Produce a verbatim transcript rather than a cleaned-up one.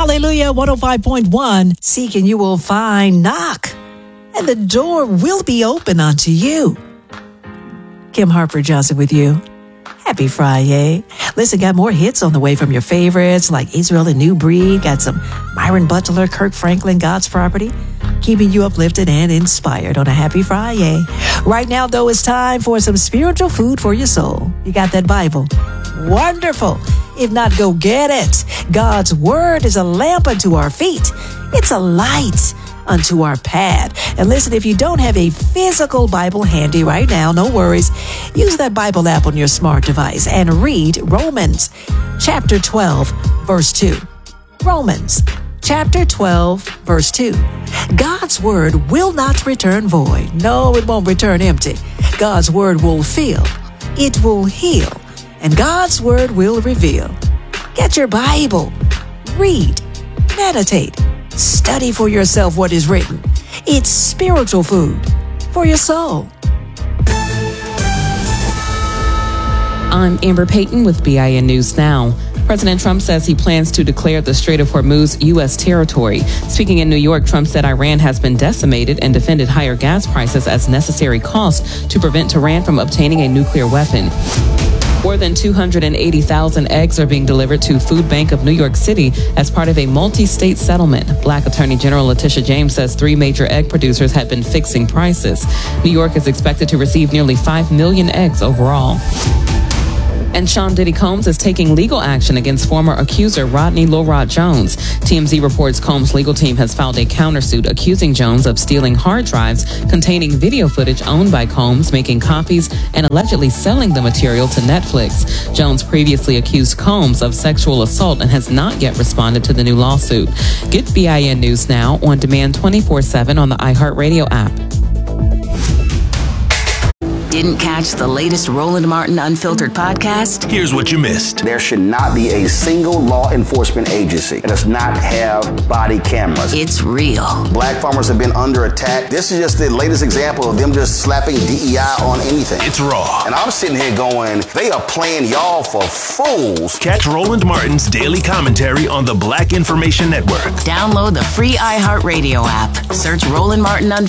Hallelujah, one oh five point one. Seek and you will find. Knock, and the door will be open unto you. Kim Harper Johnson with you. Happy Friday. Listen, got more hits on the way from your favorites like Israel and New Breed. Got some Myron Butler, Kirk Franklin, God's Property. Keeping you uplifted and inspired on a happy Friday. Right now, though, it's time for some spiritual food for your soul. You got that Bible? Wonderful. If not, go get it. God's Word is a lamp unto our feet. It's a light unto our path. And listen, if you don't have a physical Bible handy right now, no worries. Use that Bible app on your smart device and read Romans chapter twelve, verse two. Romans chapter twelve, verse two. God's Word will not return void. No, it won't return empty. God's Word will fill. It will heal. And God's Word will reveal. Get your Bible. Read. Meditate. Study for yourself what is written. It's spiritual food for your soul. I'm Amber Payton with B I N News Now. President Trump says he plans to declare the Strait of Hormuz U S territory. Speaking in New York, Trump said Iran has been decimated and defended higher gas prices as necessary costs to prevent Tehran from obtaining a nuclear weapon. More than two hundred eighty thousand eggs are being delivered to Food Bank of New York City as part of a multi-state settlement. Black Attorney General Letitia James says three major egg producers had been fixing prices. New York is expected to receive nearly five million eggs overall. And Sean Diddy Combs is taking legal action against former accuser Rodney Lil Rod Jones. T M Z reports Combs' legal team has filed a countersuit accusing Jones of stealing hard drives containing video footage owned by Combs, making copies, and allegedly selling the material to Netflix. Jones previously accused Combs of sexual assault and has not yet responded to the new lawsuit. Get B I N News Now on demand twenty-four seven on the iHeartRadio app. Didn't catch the latest Roland Martin Unfiltered podcast? Here's what you missed. There should not be a single law enforcement agency that does not have body cameras. It's real. Black farmers have been under attack. This is just the latest example of them just slapping D E I on anything. It's raw. And I'm sitting here going, they are playing y'all for fools. Catch Roland Martin's daily commentary on the Black Information Network. Download the free iHeartRadio app. Search Roland Martin Unfiltered